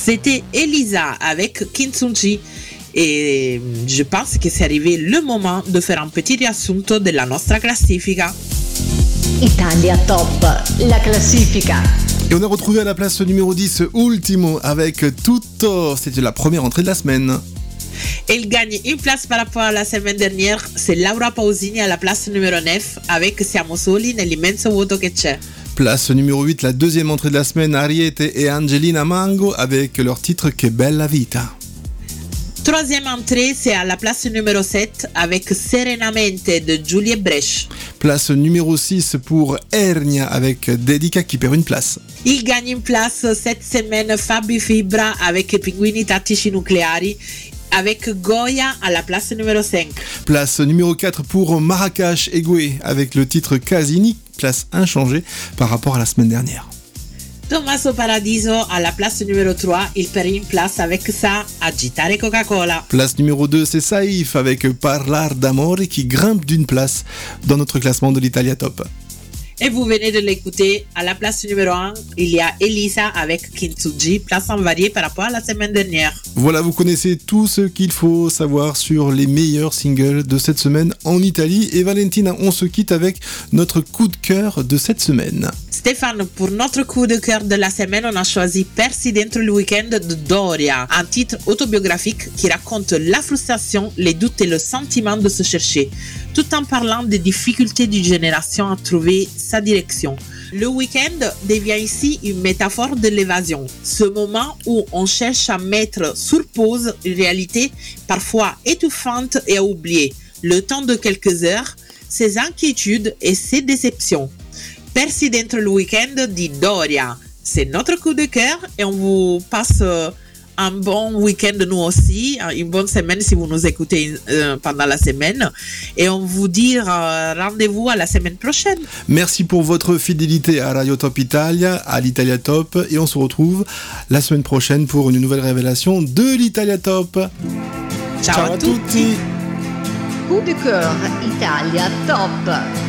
C'était Elisa avec Kintsugi. E je pense que c'est arrivé le moment de faire un petit riassunto della nostra classifica. Italia Top, la classifica. Et on a retrouvé à la place numéro 10 Ultimo avec Tutto. C'était la première entrée de la semaine. Elle gagne une place par rapport à la semaine dernière. C'est Laura Pausini à la place numéro 9 avec Siamo soli nell'immenso vuoto che c'è. Place numéro 8, la deuxième entrée de la semaine, Ariete et Angelina Mango avec leur titre Che bella vita. Troisième entrée, c'est à la place numéro 7 avec Serenamente de Julie Bresch. Place numéro 6 pour Ernia avec Dedica qui perd une place. Il gagne une place cette semaine Fabi Fibra avec Pinguini Tattici Nucleari avec Goya à la place numéro 5. Place numéro 4 pour Marrakech Egue avec le titre Casini, place inchangée par rapport à la semaine dernière. Tommaso Paradiso à la place numéro 3, il perd une place avec ça, Agitare Coca-Cola. Place numéro 2, c'est Saïf avec Parlar d'Amore qui grimpe d'une place dans notre classement de l'Italia Top. Et vous venez de l'écouter, à la place numéro 1, il y a Elisa avec Kintsugi, place en variée par rapport à la semaine dernière. Voilà, vous connaissez tout ce qu'il faut savoir sur les meilleurs singles de cette semaine en Italie. Et Valentina, on se quitte avec notre coup de cœur de cette semaine. Stéphane, pour notre coup de cœur de la semaine, on a choisi Persi dentro il week-end de Doria, un titre autobiographique qui raconte la frustration, les doutes et le sentiment de se chercher, tout en parlant des difficultés d'une génération à trouver sa direction. Le week-end devient ici une métaphore de l'évasion, ce moment où on cherche à mettre sur pause une réalité parfois étouffante et à oublier, le temps de quelques heures, ses inquiétudes et ses déceptions. Persi dentro il week-end di Doria, c'est notre coup de cœur et on vous passe un bon week-end nous aussi, une bonne semaine si vous nous écoutez pendant la semaine et on vous dit rendez-vous à la semaine prochaine. Merci pour votre fidélité à Radio Top Italia, à l'Italia Top et on se retrouve la semaine prochaine pour une nouvelle révélation de l'Italia Top. Ciao à tutti. Coup de cœur Italia Top.